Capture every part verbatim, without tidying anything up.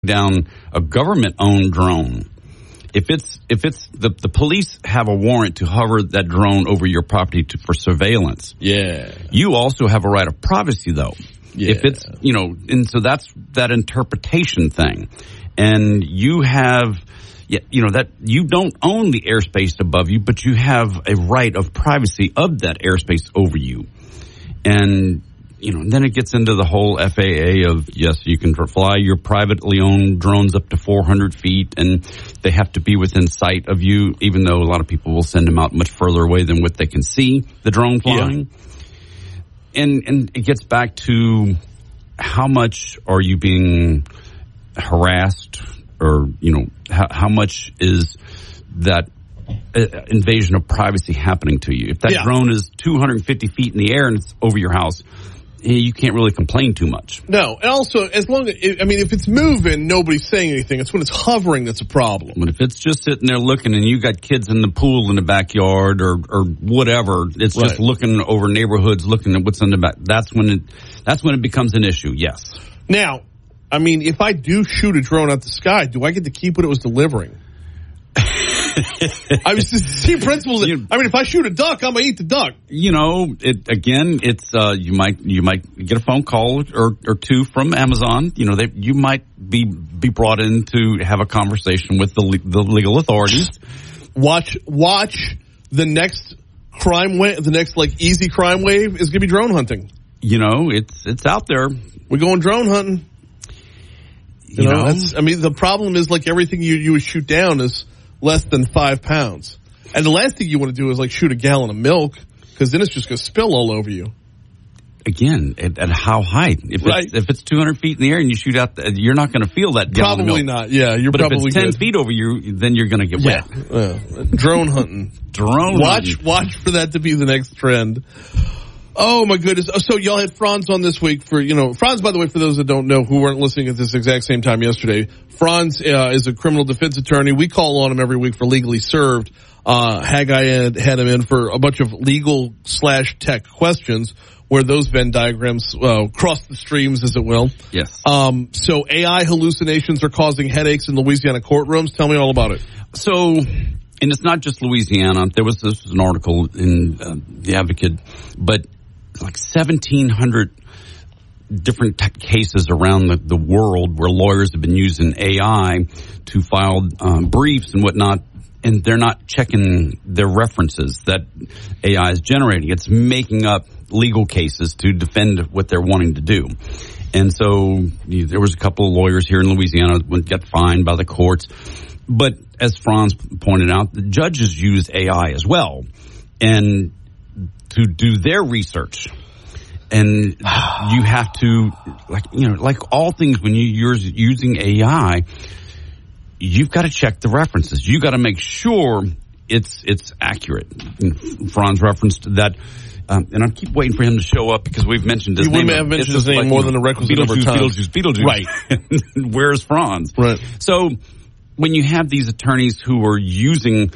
down a government-owned drone, if it's if it's the, the police have a warrant to hover that drone over your property to, for surveillance. Yeah. You also have a right of privacy, though. Yeah. If it's, you know, and so that's that interpretation thing. And you have, you know, that you don't own the airspace above you, but you have a right of privacy of that airspace over you. And, you know, then it gets into the whole F A A of, yes, you can fly your privately owned drones up to four hundred feet, and they have to be within sight of you, even though a lot of people will send them out much further away than what they can see the drone flying. Yeah. And and it gets back to how much are you being harassed, or, you know, how, how much is that uh, invasion of privacy happening to you? If that yeah. drone is two hundred fifty feet in the air and it's over your house, you can't really complain too much. No, and also, as long as, I mean, if it's moving, nobody's saying anything. It's when it's hovering that's a problem. But if it's just sitting there looking and you got kids in the pool in the backyard or, or whatever, it's right. just looking over neighborhoods, looking at what's in the back, that's when it, that's when it becomes an issue, yes. Now, I mean, if I do shoot a drone out the sky, do I get to keep what it was delivering? I was just see principles. I mean, if I shoot a duck, I'm gonna eat the duck. You know, it again. It's uh, you might you might get a phone call or, or two from Amazon. You know, they you might be be brought in to have a conversation with the the legal authorities. Watch watch the next crime wave. The next like easy crime wave is gonna be drone hunting. You know, it's it's out there. We're going drone hunting. You, you know, know that's, I mean, the problem is like everything you you shoot down is less than five pounds. And the last thing you want to do is like shoot a gallon of milk, because then it's just going to spill all over you. Again, at, at how high? If, right. it's, if it's two hundred feet in the air and you shoot out, the, you're not going to feel that gallon Probably of milk. not, yeah. You're but probably if it's ten good. feet over you, then you're going to get yeah. wet. Uh, drone hunting. Drone watch, hunting. Watch for that to be the next trend. Oh, my goodness. So y'all had Franz on this week for, you know, Franz, by the way, for those that don't know who weren't listening at this exact same time yesterday, Franz uh, is a criminal defense attorney. We call on him every week for Legally Served. Uh, Haggai had, had him in for a bunch of legal slash tech questions where those Venn diagrams uh, cross the streams, as it will. Yes. Um, so A I hallucinations are causing headaches in Louisiana courtrooms. Tell me all about it. So, and it's not just Louisiana. There was, this was an article in uh, The Advocate, but like seventeen hundred different t- cases around the, the world where lawyers have been using A I to file um, briefs and whatnot, and they're not checking their references that A I is generating. It's making up legal cases to defend what they're wanting to do. And so you, there was a couple of lawyers here in Louisiana that got fined by the courts. But as Franz pointed out, the judges use A I as well. And to do their research, and you have to, like, you know, like all things when you, you're using A I, you've got to check the references. You got to make sure it's it's accurate. And Franz referenced that, um, and I keep waiting for him to show up because we've mentioned his you name. We may have mentioned his name like, more than a requisite number of times. Beetlejuice, Beetlejuice, Beetlejuice. Right. Where's Franz? Right. So when you have these attorneys who are using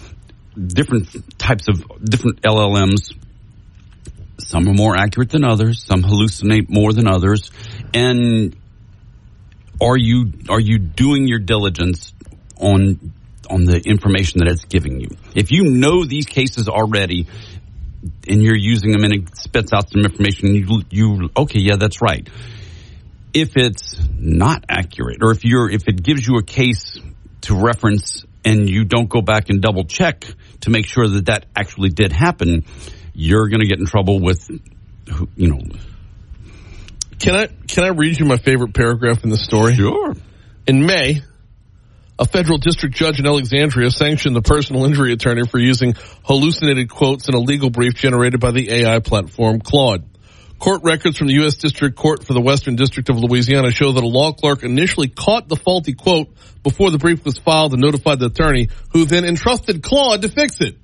different types of different L L Ms, some are more accurate than others, some hallucinate more than others, and are you are you doing your diligence on on the information that it's giving you? If you know these cases already and you're using them and it spits out some information, you you okay, yeah, that's right. If it's not accurate, or if you're if it gives you a case to reference and you don't go back and double check to make sure that that actually did happen, you're going to get in trouble with, you know. Can I can I read you my favorite paragraph in the story? Sure. In May, a federal district judge in Alexandria sanctioned the personal injury attorney for using hallucinated quotes in a legal brief generated by the A I platform Claude. Court records from the U S District Court for the Western District of Louisiana show that a law clerk initially caught the faulty quote before the brief was filed and notified the attorney, who then entrusted Claude to fix it.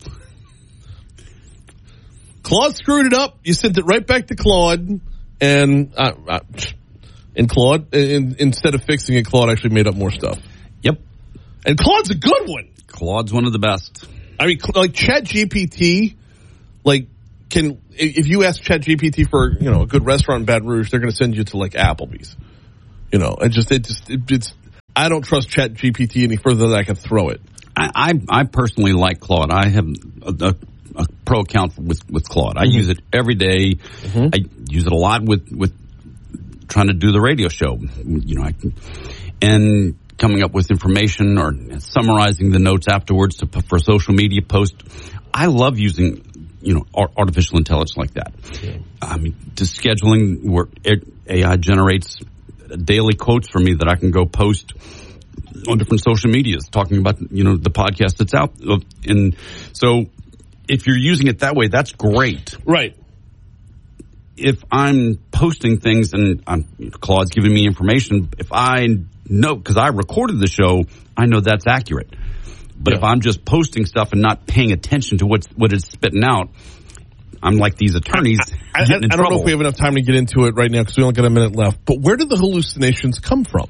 Claude screwed it up. You sent it right back to Claude, and uh, uh, and Claude, in, instead of fixing it, Claude actually made up more stuff. Yep. And Claude's a good one. Claude's one of the best. I mean, like ChatGPT, like can if you ask ChatGPT for, you know, a good restaurant in Baton Rouge, they're going to send you to like Applebee's. You know, it just it just it, it's I don't trust Chat G P T any further than I can throw it. I, I, I personally like Claude. I have a, a, a pro account with, with Claude. I mm-hmm. use it every day. Mm-hmm. I use it a lot with, with trying to do the radio show. You know, I can, and coming up with information or summarizing the notes afterwards to, for social media post. I love using, you know, artificial intelligence like that. Yeah. I mean, to scheduling where A I generates daily quotes for me that I can go post on different social medias talking about, you know, the podcast that's out. And so if you're using it that way, that's great. Right. If I'm posting things and I'm, Claude's giving me information, if I know, because I recorded the show, I know that's accurate. But yeah. if I'm just posting stuff and not paying attention to what's, what it's spitting out, I'm like these attorneys. I, I, I, I don't trouble. know if we have enough time to get into it right now because we only got a minute left. But where do the hallucinations come from?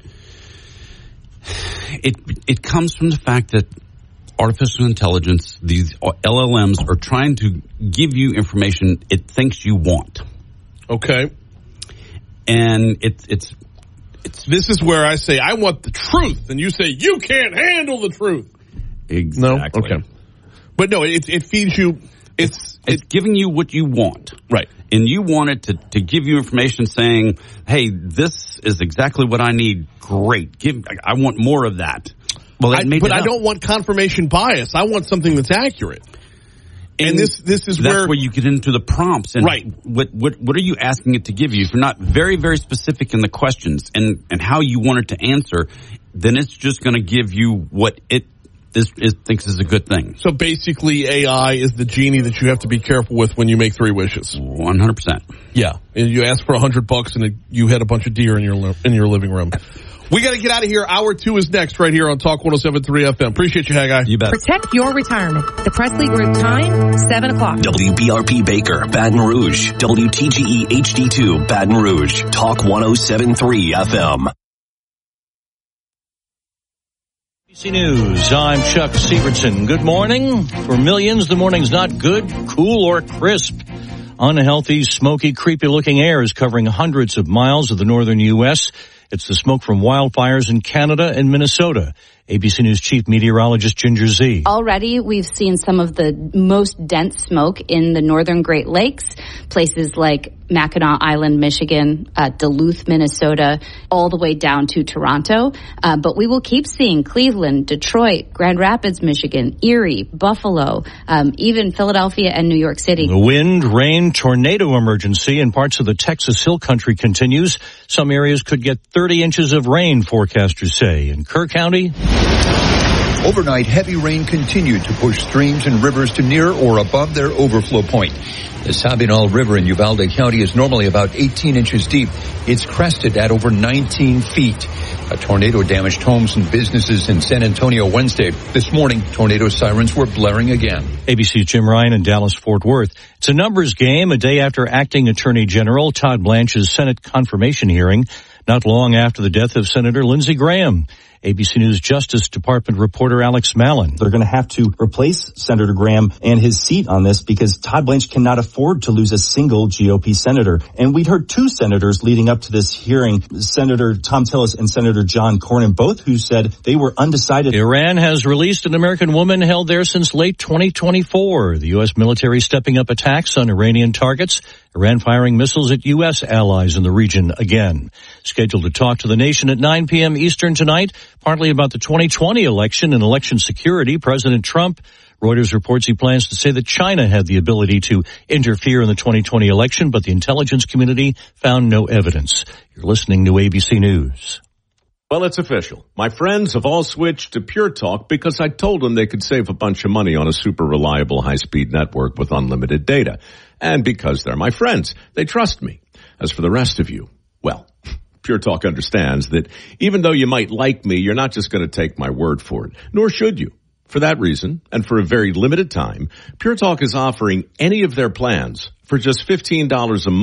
It it comes from the fact that artificial intelligence, these L L Ms, are trying to give you information it thinks you want. Okay. And it, it's it's this is where I say I want the truth, and you say you can't handle the truth. Exactly. No? Okay. But no, it it feeds you. It's it's, it's giving you what you want, right? And you want it to, to give you information saying, "Hey, this is exactly what I need. Great, give. I want more of that." Well, I, but I don't want confirmation bias. I want something that's accurate. And, and this this is that's where where you get into the prompts and right. What what what are you asking it to give you? If you're not very very specific in the questions and and how you want it to answer, then it's just going to give you what it. This is, thinks is a good thing. So basically, A I is the genie that you have to be careful with when you make three wishes. One hundred percent. Yeah, and you ask for a hundred bucks, and it, you had a bunch of deer in your in your living room. We got to get out of here. Hour two is next, right here on Talk one oh seven point three F M. Appreciate you, Haggai. You bet. Protect your retirement. The Presley Group time, seven o'clock. W B R P Baker, Baton Rouge. W T G E H D two, Baton Rouge. Talk one oh seven point three F M. A B C News, I'm Chuck Severson. Good morning. For millions, the morning's not good, cool, or crisp. Unhealthy, smoky, creepy-looking air is covering hundreds of miles of the northern U S It's the smoke from wildfires in Canada and Minnesota. A B C News Chief Meteorologist Ginger Zee. Already, we've seen some of the most dense smoke in the northern Great Lakes, places like Mackinac Island, Michigan, uh, Duluth, Minnesota, all the way down to Toronto. Uh, but we will keep seeing Cleveland, Detroit, Grand Rapids, Michigan, Erie, Buffalo, um, even Philadelphia and New York City. The wind, rain, tornado emergency in parts of the Texas Hill Country continues. Some areas could get thirty inches of rain, forecasters say. In Kerr County, overnight, heavy rain continued to push streams and rivers to near or above their overflow point. The Sabinal River in Uvalde County is normally about eighteen inches deep. It's crested at over nineteen feet. A tornado damaged homes and businesses in San Antonio Wednesday. This morning, tornado sirens were blaring again. A B C's Jim Ryan in Dallas-Fort Worth. It's a numbers game a day after Acting Attorney General Todd Blanche's Senate confirmation hearing, not long after the death of Senator Lindsey Graham. A B C News Justice Department reporter Alex Mallon. They're going to have to replace Senator Graham and his seat on this because Todd Blanche cannot afford to lose a single G O P senator. And we'd heard two senators leading up to this hearing, Senator Thom Tillis and Senator John Cornyn, both who said they were undecided. Iran has released an American woman held there since late twenty twenty-four. The U S military stepping up attacks on Iranian targets. Iran firing missiles at U S allies in the region again. Scheduled to talk to the nation at nine p.m. Eastern tonight, partly about the twenty twenty election and election security. President Trump, Reuters reports he plans to say that China had the ability to interfere in the twenty twenty election, but the intelligence community found no evidence. You're listening to A B C News. Well, it's official. My friends have all switched to Pure Talk because I told them they could save a bunch of money on a super reliable high-speed network with unlimited data. And because they're my friends, they trust me. As for the rest of you, well, Pure Talk understands that even though you might like me, you're not just going to take my word for it, nor should you. For that reason, and for a very limited time, Pure Talk is offering any of their plans for just fifteen dollars a month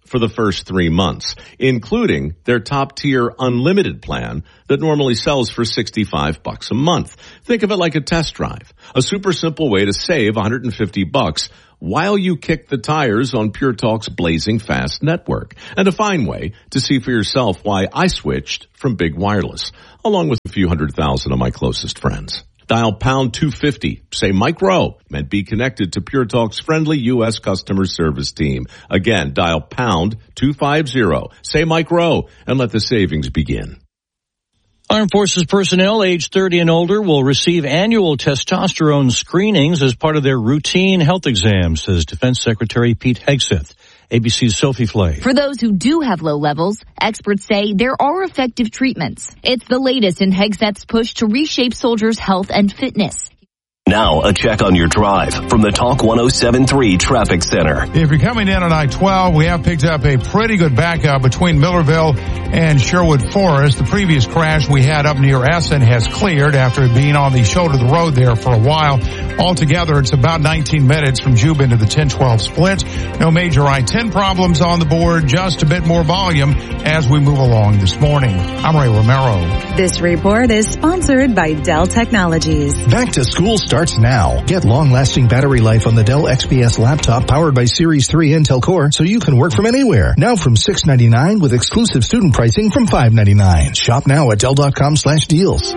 for the first three months, including their top-tier unlimited plan that normally sells for sixty-five bucks a month. Think of it like a test drive, a super simple way to save one hundred fifty bucks while you kick the tires on Pure Talk's blazing fast network, and a fine way to see for yourself why I switched from Big Wireless, along with a few hundred thousand of my closest friends. Dial pound two fifty, say Mike Rowe, and be connected to Pure Talk's friendly U S customer service team. Again, dial pound two fifty, say Mike Rowe, and let the savings begin. Armed Forces personnel aged thirty and older will receive annual testosterone screenings as part of their routine health exam, says Defense Secretary Pete Hegseth. A B C's Sophie Flay. For those who do have low levels, experts say there are effective treatments. It's the latest in Hegseth's push to reshape soldiers' health and fitness. Now, a check on your drive from the Talk one oh seven point three Traffic Center. If you're coming in on I twelve, we have picked up a pretty good backup between Millerville and Sherwood Forest. The previous crash we had up near Essen has cleared after being on the shoulder of the road there for a while. Altogether, it's about nineteen minutes from Jubin to the ten twelve split. No major I ten problems on the board, just a bit more volume as we move along this morning. I'm Ray Romero. This report is sponsored by Dell Technologies. Back to school starts now. Get long-lasting battery life on the Dell X P S laptop powered by Series three Intel Core so you can work from anywhere. Now from six ninety-nine with exclusive student pricing from five ninety-nine. Shop now at Dell.com slash deals.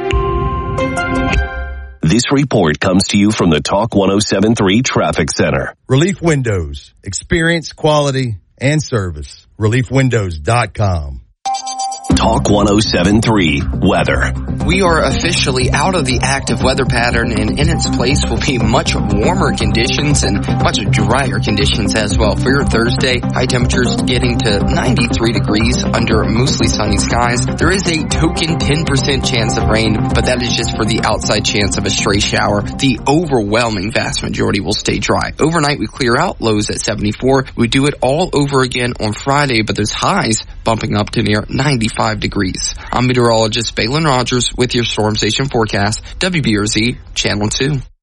This report comes to you from the Talk one oh seven point three Traffic Center. Relief Windows. Experience, quality, and service. relief windows dot com. Talk one oh seven point three Weather. We are officially out of the active weather pattern, and in its place will be much warmer conditions and much drier conditions as well. For your Thursday, high temperatures getting to ninety-three degrees under mostly sunny skies. There is a token ten percent chance of rain, but that is just for the outside chance of a stray shower. The overwhelming vast majority will stay dry. Overnight, we clear out, lows at seventy-four. We do it all over again on Friday, but those highs bumping up to near ninety-five degrees. I'm meteorologist Balin Rogers with your Storm Station forecast, W B R Z Channel two.